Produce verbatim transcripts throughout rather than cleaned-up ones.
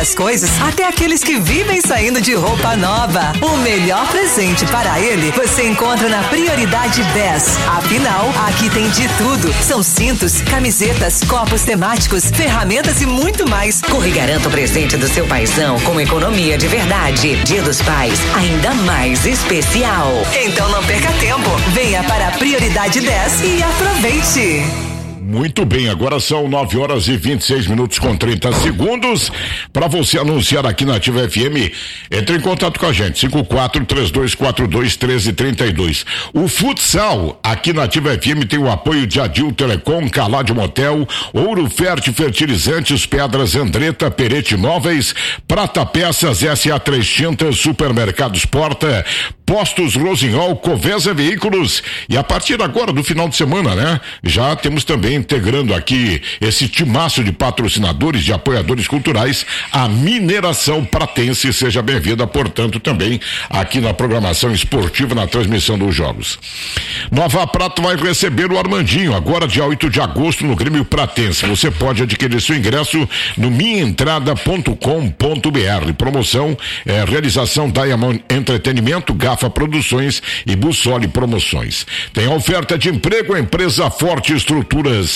As coisas, até aqueles que vivem saindo de roupa nova. O melhor presente para ele você encontra na Prioridade dez. Afinal, aqui tem de tudo. São cintos, camisetas, copos temáticos, ferramentas e muito mais. Corre e garanta o presente do seu paizão com economia de verdade. Dia dos Pais, ainda mais especial. Então não perca tempo. Venha para a Prioridade dez e aproveite. Muito bem, agora são nove horas e vinte e seis minutos com trinta segundos. Para você anunciar aqui na Ativa F M, entre em contato com a gente, cinco quatro três dois quatro dois um três três dois. O futsal aqui na Ativa F M tem o apoio de Adil Telecom, Calade Motel, Ouro Fértil Fertilizantes, Pedras Andretta, Perete Móveis, Prata Peças, S A três Tintas, Supermercados Porta, Postos Rosinhol, Covesa Veículos, e a partir agora do final de semana, né? Já temos também integrando aqui esse timaço de patrocinadores, de apoiadores culturais, a Mineração Pratense. Seja bem-vinda, portanto, também aqui na programação esportiva, na transmissão dos jogos. Nova Prata vai receber o Armandinho, agora dia oito de agosto, no Grêmio Pratense. Você pode adquirir seu ingresso no minha entrada ponto com ponto b r. Promoção, é, realização Diamond Entretenimento, Gafa Produções e Bussoli Promoções. Tem a oferta de emprego, a empresa Forte Estruturas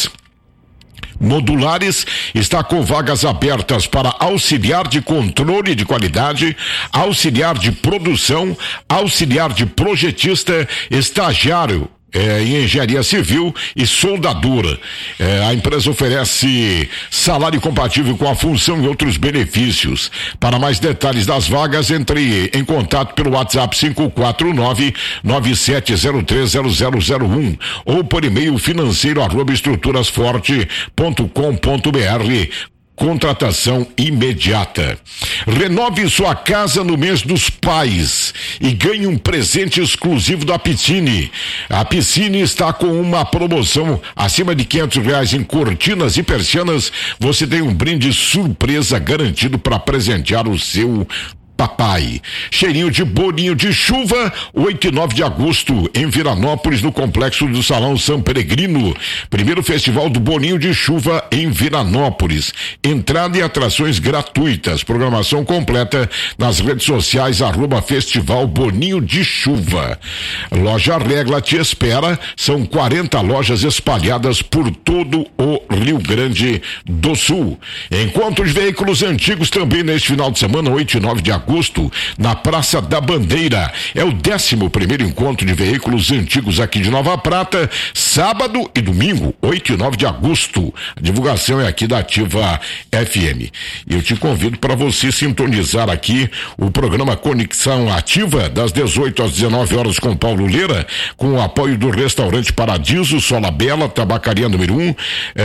Modulares está com vagas abertas para auxiliar de controle de qualidade, auxiliar de produção, auxiliar de projetista, estagiário É, em engenharia civil e soldadura. É, a empresa oferece salário compatível com a função e outros benefícios. Para mais detalhes das vagas, entre em contato pelo WhatsApp cinco quatro nove, nove sete zero três zero zero zero um ou por e-mail financeiro arroba estruturasforte ponto com ponto b r. Contratação imediata. Renove sua casa no mês dos pais e ganhe um presente exclusivo da Piscine. A Piscine está com uma promoção acima de quinhentos reais em cortinas e persianas. Você tem um brinde surpresa garantido para presentear o seu papai. Cheirinho de bolinho de chuva, oito e nove de agosto, em Viranópolis, no complexo do Salão São Peregrino. Primeiro festival do bolinho de chuva em Viranópolis. Entrada e atrações gratuitas. Programação completa nas redes sociais, arroba Festival Bolinho de Chuva. Loja Regla te espera. São quarenta lojas espalhadas por todo o Rio Grande do Sul. Encontro de veículos antigos também neste final de semana, oito e nove de agosto. agosto, na Praça da Bandeira. É o décimo primeiro encontro de veículos antigos aqui de Nova Prata, sábado e domingo, oito e nove de agosto. A divulgação é aqui da Ativa F M. E eu te convido para você sintonizar aqui o programa Conexão Ativa, das dezoito às dezenove horas, com Paulo Leira, com o apoio do Restaurante Paradiso, Sola Bela, Tabacaria número um,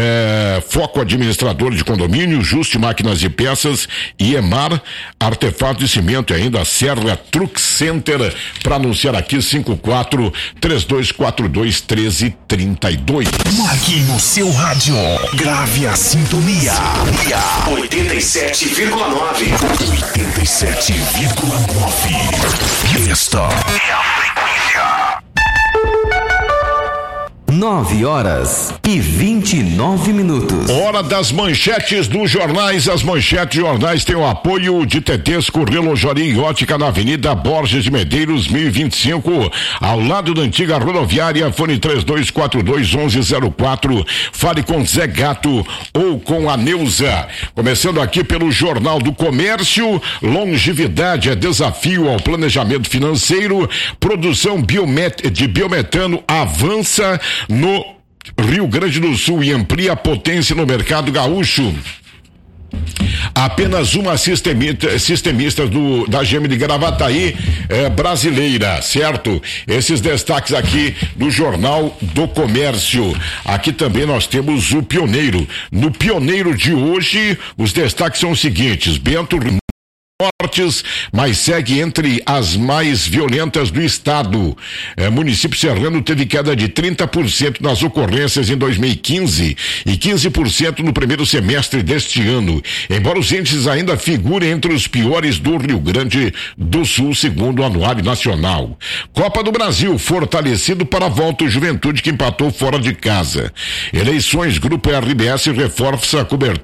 é, Foco Administrador de Condomínio, Juste Máquinas e Peças, Iemar, Artefatos Cimento e ainda Serra Truck Center, para anunciar aqui cinco quatro três dois quatro dois um três três dois. Marque no seu rádio, grave a sintonia oitenta e sete vírgula nove. oitenta e sete vírgula nove. Esta é a frequência. Nove horas e vinte e nove minutos. Hora das manchetes dos jornais. As manchetes de jornais têm o apoio de Tedesco Relojoaria e Ótica na Avenida Borges de Medeiros, mil e vinte e cinco, ao lado da antiga rodoviária. Fone três dois quatro dois, onze zero quatro. Fale com Zé Gato ou com a Neuza. Começando aqui pelo Jornal do Comércio. Longevidade é desafio ao planejamento financeiro. Produção biomet- de biometano avança no Rio Grande do Sul e amplia a potência no mercado gaúcho. Apenas uma sistemista, sistemista do, da G M de Gravataí é, brasileira, certo? Esses destaques aqui do Jornal do Comércio. Aqui também nós temos o Pioneiro. No Pioneiro de hoje, os destaques são os seguintes: Bento mortes, mas segue entre as mais violentas do estado. É, município serrano teve queda de trinta por cento nas ocorrências em dois mil e quinze e quinze por cento no primeiro semestre deste ano, embora os índices ainda figurem entre os piores do Rio Grande do Sul, segundo o Anuário Nacional. Copa do Brasil, fortalecido para a volta, o Juventude que empatou fora de casa. Eleições, Grupo R B S reforça a cobertura